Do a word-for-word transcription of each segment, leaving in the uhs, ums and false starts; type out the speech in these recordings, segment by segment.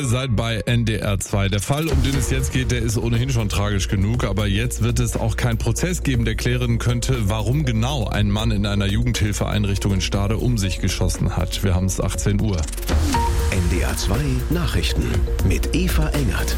Ihr seid bei N D R zwei. Der Fall, um den es jetzt geht, der ist ohnehin schon tragisch genug. Aber jetzt wird es auch keinen Prozess geben, der klären könnte, warum genau ein Mann in einer Jugendhilfeeinrichtung in Stade um sich geschossen hat. Wir haben es achtzehn Uhr. N D R zwei Nachrichten mit Eva Engert.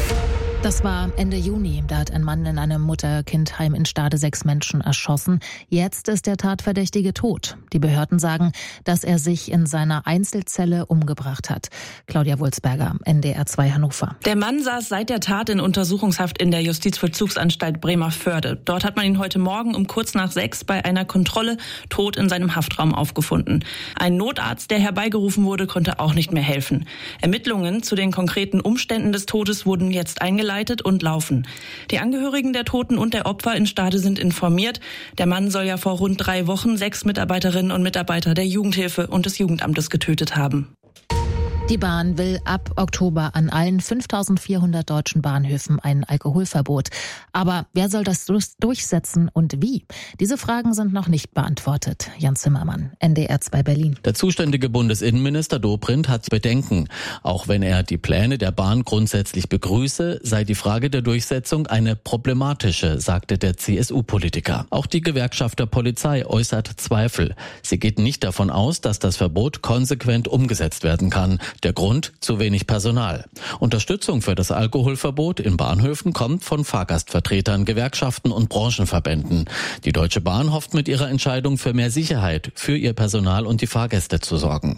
Das war Ende Juni. Da hat ein Mann in einem Mutter-Kind-Heim in Stade sechs Menschen erschossen. Jetzt ist der Tatverdächtige tot. Die Behörden sagen, dass er sich in seiner Einzelzelle umgebracht hat. Claudia Wulzberger, N D R zwei Hannover. Der Mann saß seit der Tat in Untersuchungshaft in der Justizvollzugsanstalt Bremervörde. Dort hat man ihn heute Morgen um kurz nach sechs bei einer Kontrolle tot in seinem Haftraum aufgefunden. Ein Notarzt, der herbeigerufen wurde, konnte auch nicht mehr helfen. Ermittlungen zu den konkreten Umständen des Todes wurden jetzt eingeleitet und laufen. Die Angehörigen der Toten und der Opfer in Stade sind informiert. Der Mann soll ja vor rund drei Wochen sechs Mitarbeiterinnen und Mitarbeiter der Jugendhilfe und des Jugendamtes getötet haben. Die Bahn will ab Oktober an allen fünftausendvierhundert deutschen Bahnhöfen ein Alkoholverbot. Aber wer soll das durchsetzen und wie? Diese Fragen sind noch nicht beantwortet. Jan Zimmermann, N D R zwei Berlin. Der zuständige Bundesinnenminister Dobrindt hat Bedenken. Auch wenn er die Pläne der Bahn grundsätzlich begrüße, sei die Frage der Durchsetzung eine problematische, sagte der C S U-Politiker. Auch die Gewerkschaft der Polizei äußert Zweifel. Sie geht nicht davon aus, dass das Verbot konsequent umgesetzt werden kann. Der Grund? Zu wenig Personal. Unterstützung für das Alkoholverbot in Bahnhöfen kommt von Fahrgastvertretern, Gewerkschaften und Branchenverbänden. Die Deutsche Bahn hofft mit ihrer Entscheidung für mehr Sicherheit, für ihr Personal und die Fahrgäste zu sorgen.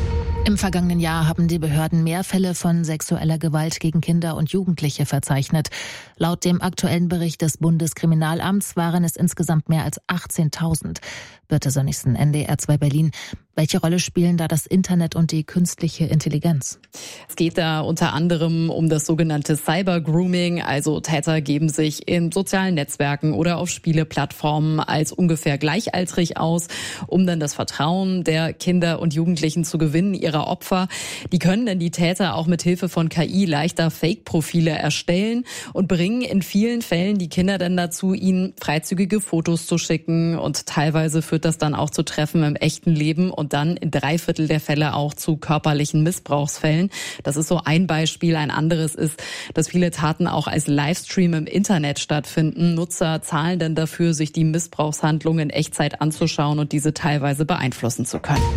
Im vergangenen Jahr haben die Behörden mehr Fälle von sexueller Gewalt gegen Kinder und Jugendliche verzeichnet. Laut dem aktuellen Bericht des Bundeskriminalamts waren es insgesamt mehr als achtzehntausend. Birte Sönnigsen, N D R zwei Berlin. Welche Rolle spielen da das Internet und die künstliche Intelligenz? Es geht da unter anderem um das sogenannte Cyber-Grooming. Also Täter geben sich in sozialen Netzwerken oder auf Spieleplattformen als ungefähr gleichaltrig aus, um dann das Vertrauen der Kinder und Jugendlichen zu gewinnen, ihrer Opfer. Die können dann die Täter auch mit Hilfe von K I leichter Fake-Profile erstellen und bringen in vielen Fällen die Kinder dann dazu, ihnen freizügige Fotos zu schicken. Und teilweise führt das dann auch zu Treffen im echten Leben und dann in drei Viertel der Fälle auch zu körperlichen Missbrauchsfällen. Das ist so ein Beispiel. Ein anderes ist, dass viele Taten auch als Livestream im Internet stattfinden. Nutzer zahlen dann dafür, sich die Missbrauchshandlungen in Echtzeit anzuschauen und diese teilweise beeinflussen zu können.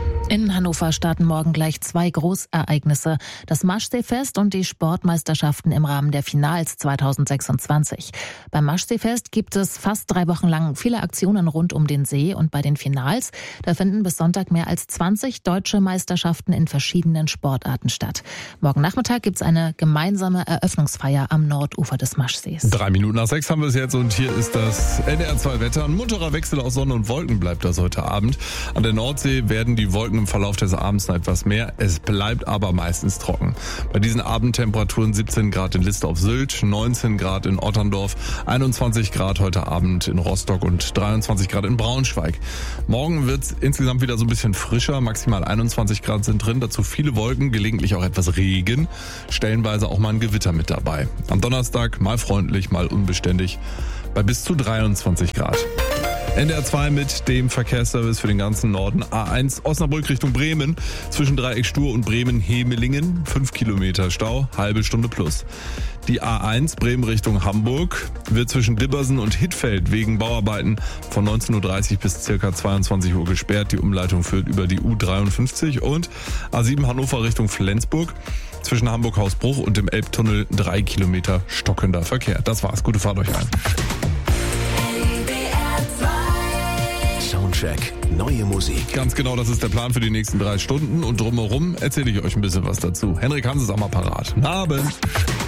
In Hannover starten morgen gleich zwei Großereignisse. Das Maschseefest und die Sportmeisterschaften im Rahmen der Finals zweitausendsechsundzwanzig. Beim Maschseefest gibt es fast drei Wochen lang viele Aktionen rund um den See. Und bei den Finals, da finden bis Sonntag mehr als zwanzig deutsche Meisterschaften in verschiedenen Sportarten statt. Morgen Nachmittag gibt es eine gemeinsame Eröffnungsfeier am Nordufer des Maschsees. Drei Minuten nach sechs haben wir es jetzt und hier ist das N D R zwei Wetter. Ein munterer Wechsel aus Sonne und Wolken bleibt das heute Abend. An der Nordsee werden die Wolken im Verlauf des Abends noch etwas mehr. Es bleibt aber meistens trocken. Bei diesen Abendtemperaturen siebzehn Grad in Liste auf Sylt, neunzehn Grad in Otterndorf, einundzwanzig Grad heute Abend in Rostock und dreiundzwanzig Grad in Braunschweig. Morgen wird es insgesamt wieder so ein bisschen frischer. Maximal einundzwanzig Grad sind drin. Dazu viele Wolken, gelegentlich auch etwas Regen. Stellenweise auch mal ein Gewitter mit dabei. Am Donnerstag mal freundlich, mal unbeständig bei bis zu dreiundzwanzig Grad. N D R zwei mit dem Verkehrsservice für den ganzen Norden. A eins Osnabrück Richtung Bremen. Zwischen Dreieck Stur und Bremen-Hemelingen. fünf Kilometer Stau, halbe Stunde plus. Die A eins Bremen Richtung Hamburg wird zwischen Dibbersen und Hittfeld wegen Bauarbeiten von neunzehn Uhr dreißig bis ca. zweiundzwanzig Uhr gesperrt. Die Umleitung führt über die U dreiundfünfzig. Und A sieben Hannover Richtung Flensburg. Zwischen Hamburg-Hausbruch und dem Elbtunnel drei Kilometer stockender Verkehr. Das war's. Gute Fahrt euch ein. Soundcheck, neue Musik. Ganz genau, das ist der Plan für die nächsten drei Stunden. Und drumherum erzähle ich euch ein bisschen was dazu. Henrik Hans ist am Apparat. Guten Abend.